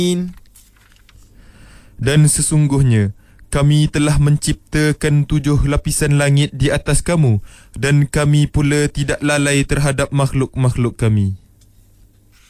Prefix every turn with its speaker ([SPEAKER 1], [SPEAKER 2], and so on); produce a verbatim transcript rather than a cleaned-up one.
[SPEAKER 1] Dan sesungguhnya kami telah menciptakan tujuh lapisan langit di atas kamu, dan kami pula tidak lalai terhadap makhluk-makhluk kami.